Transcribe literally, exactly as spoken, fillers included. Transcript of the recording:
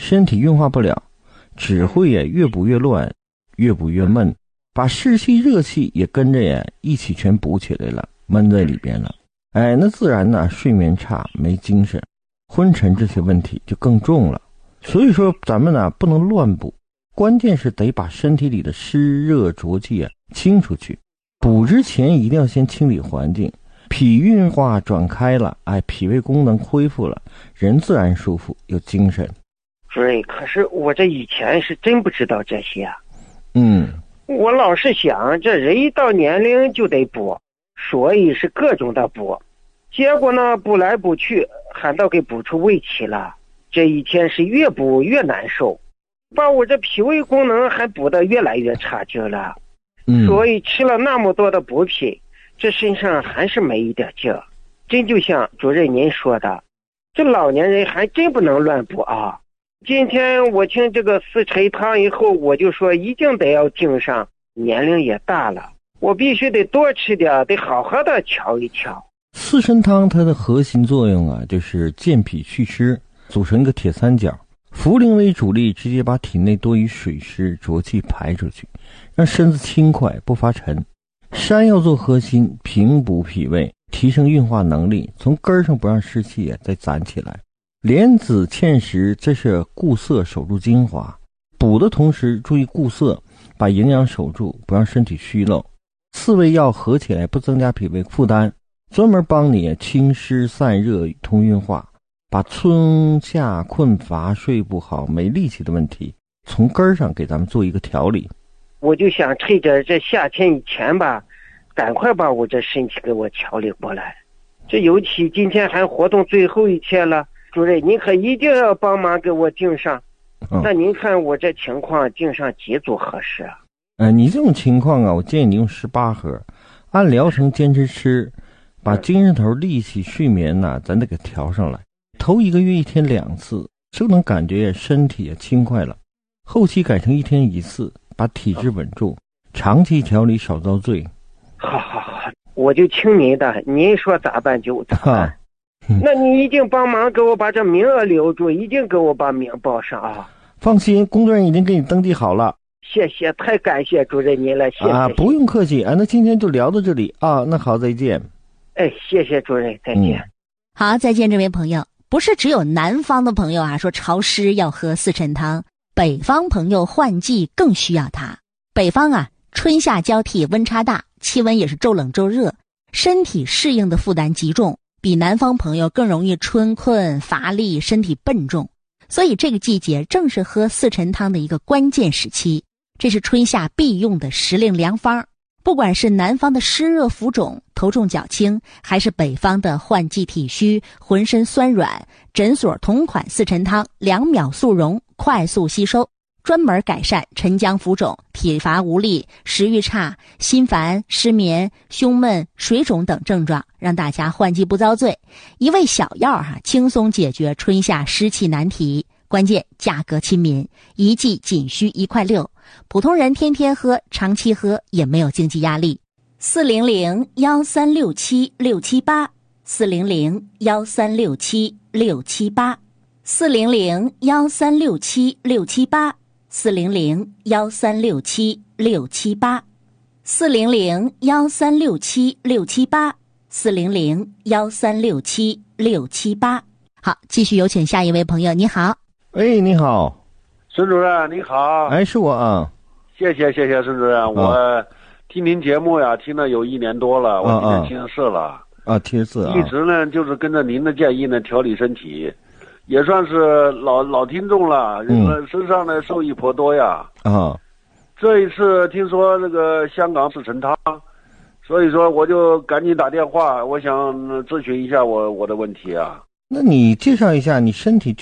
身体运化不了，只会也越补越乱，越补越闷，把湿气热气也跟着也一起全补起来了，闷在里边了。哎，那自然呢，睡眠差，没精神，昏沉这些问题就更重了。所以说咱们呢不能乱补，关键是得把身体里的湿热浊气啊清出去。补之前一定要先清理环境，脾运化转开了，哎，脾胃功能恢复了，人自然舒服有精神。 主任，可是我这以前是真不知道这些啊。 嗯， 我老是想这人一到年龄就得补，所以是各种的补，结果呢补来补去还倒给补出胃气了。这一天是越补越难受，把我这脾胃功能还补得越来越差劲了。 嗯， 所以吃了那么多的补品，这身上还是没一点劲儿。真就像主任您说的，这老年人还真不能乱补啊。今天我听这个四陈汤以后，我就说一定得要敬上，年龄也大了，我必须得多吃点，得好好的调一调。 四神汤它的核心作用啊，就是健脾祛湿，组成一个铁三角，茯苓为主力，直接把体内多余水湿浊气排出去，让身子轻快不发沉。山药做核心，平补脾胃，提升运化能力，从根上不让湿气再攒起来。莲子芡实，这是固涩守住精华，补的同时注意固涩，把营养守住，不让身体虚漏。四味药合起来不增加脾胃负担，专门帮你清湿散热通运化，把春夏困乏睡不好没力气的问题从根上给咱们做一个调理。 我就想趁着这夏天以前吧，赶快把我这身体给我调理过来。这尤其今天还活动最后一天了，主任您可一定要帮忙给我订上。 嗯、 那您看我这情况订上几组合适啊？ 呃，你这种情况啊，我建议你用十八盒，按疗程坚持吃，把精神头、力气、睡眠呐、啊，咱得给调上来。头一个月一天两次，就能感觉身体也轻快了。后期改成一天一次，把体质稳住，长期调理少遭罪。 好好好，我就听您的，您说咋办就咋办。那你一定帮忙给我把这名额留住，一定给我把名报上啊！ 放心，工作人员已经给你登记好了。 谢谢，太感谢主任您了，谢谢。 啊，不用客气啊，那今天就聊到这里啊，那好，再见。 哎，谢谢主任，再见。 嗯、好，再见，这位朋友。不是只有南方的朋友啊说潮湿要喝四陈汤，北方朋友换季更需要它。北方啊，春夏交替，温差大，气温也是骤冷骤热，身体适应的负担极重，比南方朋友更容易春困乏力，身体笨重。所以这个季节正是喝四陈汤的一个关键时期，这是春夏必用的时令良方。不管是南方的湿热浮肿、头重脚轻，还是北方的换季体虚、浑身酸软，诊所同款四陈汤两秒速溶，快速吸收，专门改善沉僵浮肿、体乏无力、食欲差、心烦、失眠、胸闷、水肿等症状，让大家换季不遭罪。一味小药哈、啊，轻松解决春夏湿气难题。关键价格亲民，一剂仅需一块六，普通人天天喝、长期喝也没有经济压力。四零零幺三六七六七八，四零零幺三六七六七八，四零零幺三六七六七八，四零零幺三六七六七八，四零零幺三六七六七八，四零零幺三六七六七八。好，继续有请下一位朋友，你好。 哎，你好， 孙主任，你好。 哎，是我啊。 谢谢谢谢孙主任，啊、我听您节目呀，听了有一年多了，我今年七十四了。 啊，七十四啊。 一直呢就是跟着您的建议呢调理身体，也算是老老听众了，嗯，身上呢受益颇多呀。 啊， 这一次听说那个香港四陈汤，所以说我就赶紧打电话，我想咨询一下我我的问题啊。 那你介绍一下你身体